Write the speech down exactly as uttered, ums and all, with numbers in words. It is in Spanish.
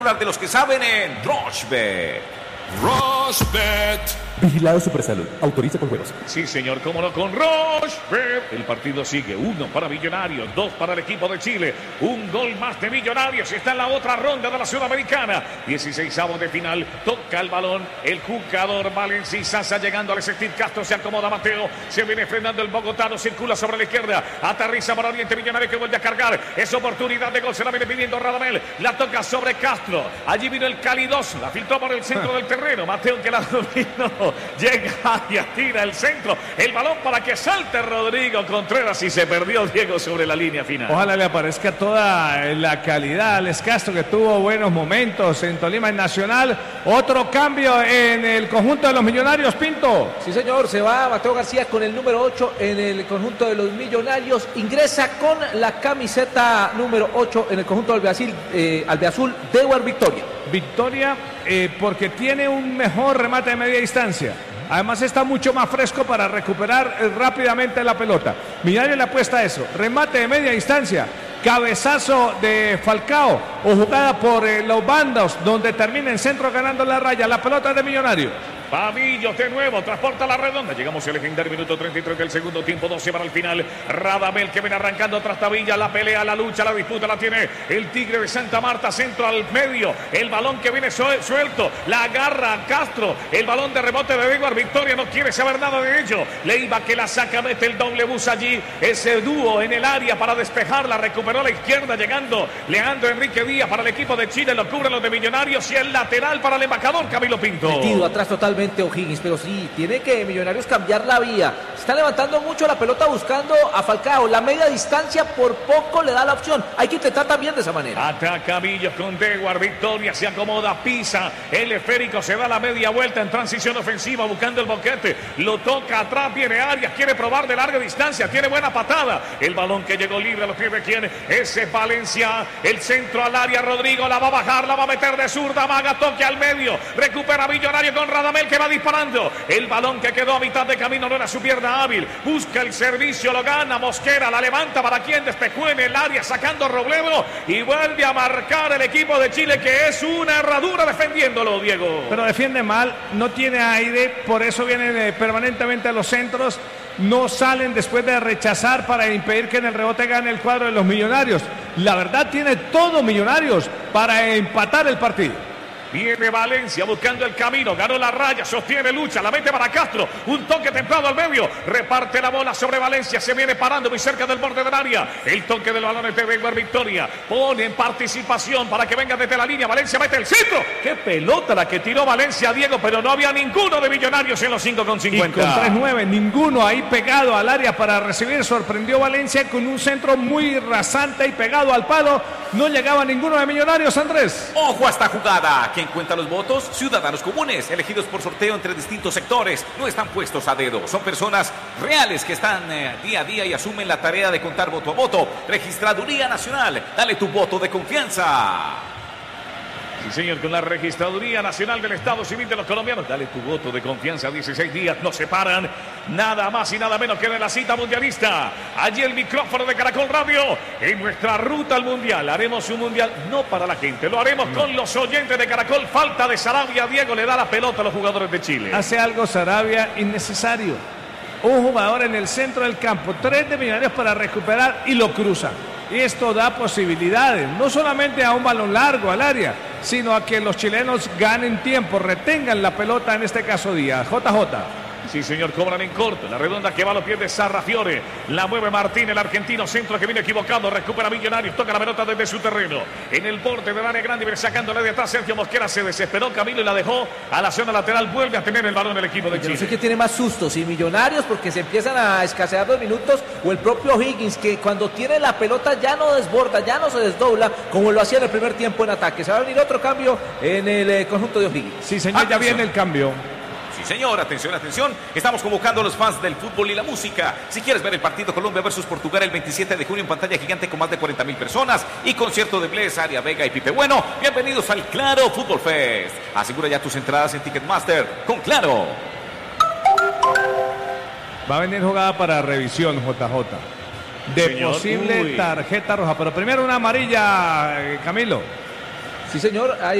de los que saben en Rochbet. Rochbet. Vigilado Supersalud. Autoriza con juegos. Sí, señor, cómo no, con Rochbet. El partido sigue. Uno para Millonarios, dos para el equipo de Chile. Un gol más de Millonarios. Está en la otra ronda de la Sudamericana. dieciseisavos de final. Toca el balón el jugador Valencia Izaza llegando al Steve Castro. Se acomoda Mateo. Se viene frenando el bogotano. Circula sobre la izquierda. Aterriza para Oriente Millonario que vuelve a cargar. Es oportunidad de gol. Se la viene pidiendo Radamel. La toca sobre Castro. Allí vino el calidoso. La filtró por el centro del terreno. Mateo que la dominó. Llega y atira el centro. El balón para que salte Rodrigo Contreras y se perdió Diego sobre la línea final. Ojalá le aparezca toda la calidad al Castro, que tuvo buenos momentos en Tolima en Nacional. Otro cambio en el conjunto de los Millonarios, Pinto. Sí, señor, se va Mateo García con el número ocho en el conjunto de los Millonarios. Ingresa con la camiseta número ocho en el conjunto albiazul, eh, albiazul Dewar Victoria. Victoria eh, porque tiene un mejor remate de media distancia. Además está mucho más fresco para recuperar eh, rápidamente la pelota. Millonarios le apuesta a eso. Remate de media distancia. Cabezazo de Falcao o jugada por eh, los bandos donde termina en centro ganando la raya. La pelota es de Millonarios. Pavillos de nuevo, transporta la redonda. Llegamos al legendario minuto treinta y tres del segundo tiempo, doce para el final. Radamel que viene arrancando tras Tavilla. La pelea, la lucha, la disputa la tiene el Tigre de Santa Marta. Centro al medio. El balón que viene suelto. La agarra Castro. El balón de rebote de Edward Victoria. No quiere saber nada de ello. Leiva que la saca, mete el doble bus allí. Ese dúo en el área para despejarla. Recuperó a la izquierda llegando Leandro Enrique Díaz para el equipo de Chile. Lo cubren los de Millonarios y el lateral para el embajador Camilo Pinto. Metido atrás totalmente O'Higgins, pero sí, tiene que Millonarios cambiar la vía. Está levantando mucho la pelota buscando a Falcao. La media distancia por poco le da la opción. Hay que intentar también de esa manera. Ataca Villos con Dewar Victoria, se acomoda, pisa. El esférico se da la media vuelta en transición ofensiva buscando el boquete. Lo toca atrás, viene Arias, quiere probar de larga distancia, tiene buena patada. El balón que llegó libre a los pies de quién, ese Valencia. El centro al área, Rodrigo la va a bajar, la va a meter de zurda, maga, toque al medio. Recupera Millonario con Radamel que va disparando. El balón que quedó a mitad de camino no era su pierna hábil. Busca el servicio, lo gana Mosquera, la levanta para quien despejó en el área sacando Robledo y vuelve a marcar el equipo de Chile que es una herradura defendiéndolo, Diego. Pero defiende mal, no tiene aire, por eso vienen permanentemente a los centros. No salen después de rechazar para impedir que en el rebote gane el cuadro de los Millonarios. La verdad tiene todo Millonarios para empatar el partido. Viene Valencia buscando el camino, ganó la raya, sostiene, lucha, la mete para Castro, un toque templado al medio, reparte la bola sobre Valencia, se viene parando muy cerca del borde del área, el toque del balón de Weber Victoria, pone en participación para que venga desde la línea, Valencia mete el centro, qué pelota la que tiró Valencia, Diego, pero no había ninguno de Millonarios en los cinco con cincuenta. Y con tres nueve, ninguno ahí pegado al área para recibir, sorprendió Valencia con un centro muy rasante y pegado al palo, no llegaba ninguno de Millonarios, Andrés. Ojo a esta jugada. ¿Quién cuenta los votos? Ciudadanos comunes, elegidos por sorteo entre distintos sectores. No están puestos a dedo. Son personas reales que están eh, día a día y asumen la tarea de contar voto a voto. Registraduría Nacional. Dale tu voto de confianza. Sí, señor, con la Registraduría Nacional del Estado Civil de los Colombianos. Dale tu voto de confianza. dieciséis días nos separan. Nada más y nada menos que de la cita mundialista. Allí el micrófono de Caracol Radio. En nuestra ruta al mundial. Haremos un mundial no para la gente. Lo haremos no. con los oyentes de Caracol. Falta de Sarabia. Diego le da la pelota a los jugadores de Chile. Hace algo Sarabia innecesario. Un jugador en el centro del campo. Tres de Millonarios para recuperar y lo cruza. Y esto da posibilidades, no solamente a un balón largo al área, sino a que los chilenos ganen tiempo, retengan la pelota, en este caso Díaz. J J. Sí, señor, cobran en corto. La redonda que va a los pies de Sarrafiore. La mueve Martín, el argentino. Centro que viene equivocado. Recupera Millonarios. Toca la pelota desde su terreno. En el borde del área grande. Viene sacándole de atrás. Sergio Mosquera se desesperó. Camilo y la dejó a la zona lateral. Vuelve a tener el balón el equipo de Chile. Yo no sé qué tiene más sustos. Si Millonarios, porque se empiezan a escasear los minutos. O el propio Higgins, que cuando tiene la pelota ya no desborda, ya no se desdobla, como lo hacía en el primer tiempo en ataque. Se va a venir otro cambio en el eh, conjunto de Higgins. Sí, señor, ya viene el cambio. Sí, señor, atención, atención. Estamos convocando a los fans del fútbol y la música. Si quieres ver el partido Colombia versus Portugal el veintisiete de junio en pantalla gigante con más de cuarenta mil personas y concierto de Bless, Aria Vega y Pipe Bueno, bienvenidos al Claro Fútbol Fest. Asegura ya tus entradas en Ticketmaster con Claro. Va a venir jugada para revisión, J J. De Señor, posible uy. tarjeta roja, pero primero una amarilla, Camilo. Sí, señor, hay